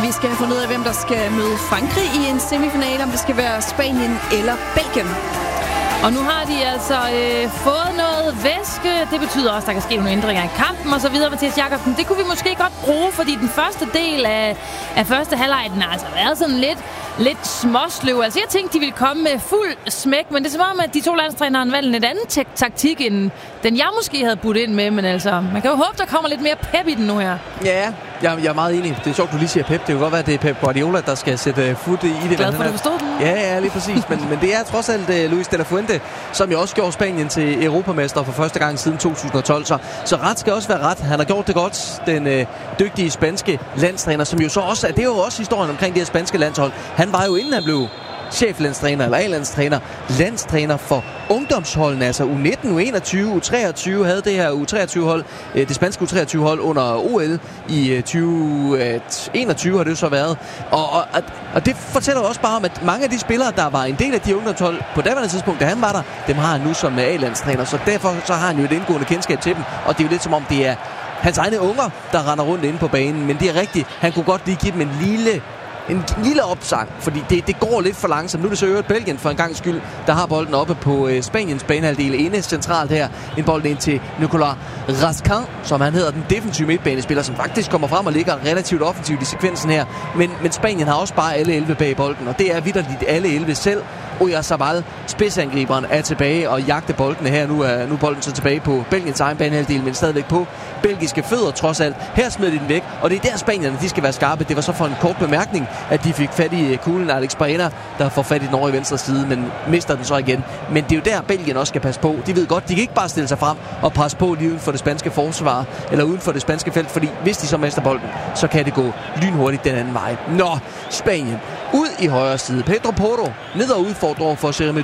Vi skal have fundet ud af, hvem der skal møde Frankrig i en semifinale, om det skal være Spanien eller Belgien. Og nu har de altså fået noget væske. Det betyder også, at der kan ske nogle ændringer i kampen og så videre. Mathias Jakobsen, det kunne vi måske godt bruge, fordi den første del af første halvleg, den har altså været sådan lidt småsløv. Altså jeg tænkte, de ville komme med fuld smæk, men det er som om, at de to landstrænere har valgt en lidt anden taktik, end den jeg måske havde budt ind med. Men altså, man kan jo håbe, der kommer lidt mere pep i den nu her. Ja, jeg er meget enig. Det er sjovt, du lige siger pep. Det kan godt være, at det er Pep Guardiola, der skal sætte fod i det. Glad for, at du forstod den. Ja, lige præcis. Men det er trods alt Luis de la Fuente, som jo også gjorde Spanien til europamester for første gang siden 2012. Så ret skal også være ret. Han har gjort det godt, den dygtige spanske landstræner, som jo så også, det er jo også historien omkring det her spanske landshold. Han var jo, inden han blev cheflandstræner eller A-landstræner, landstræner for ungdomsholdene, altså U19, U21, U23, havde det her U23-hold, det spanske U23-hold under OL i 2021 har det jo så været. Og det fortæller også bare om, at mange af de spillere, der var en del af de ungdomshold på daværende tidspunkt, da han var der, dem har han nu som A-landstræner, så derfor så har han jo et indgående kendskab til dem, og det er jo lidt som om det er hans egne unger, der render rundt inde på banen, men det er rigtigt, han kunne godt lige give dem en lille opsang, fordi det går lidt for langsomt. Nu er det så øvrigt Belgien for en gang skyld, der har bolden oppe på Spaniens banehalvdel inde centralt her. En bold ind til Nicolas Raskin, som han hedder, den defensive midtbanespiller, som faktisk kommer frem og ligger relativt offensivt i sekvensen her. Men Spanien har også bare alle 11 bag bolden, og det er vitterligt alle 11 selv. Oyarzabal, spidsangriberen, er tilbage og jagter boldene her. Nu er bolden så tilbage på Belgiens egen banehalvdel, men stadigvæk på belgiske fødder trods alt. Her smider de den væk, og det er der Spanierne, de skal være skarpe. Det var så for en kort bemærkning, at de fik fat i kuglen Alex Baena, der får fat i den over i venstre side, men mister den så igen. Men det er jo der, Belgien også skal passe på. De ved godt, de kan ikke bare stille sig frem og presse på lige uden for det spanske forsvar, eller uden for det spanske felt, fordi hvis de så mister bolden, så kan det gå lynhurtigt den anden vej. Nå, Spanien ud i højre side. Pedro Porro ned og udfordrer for Jeremy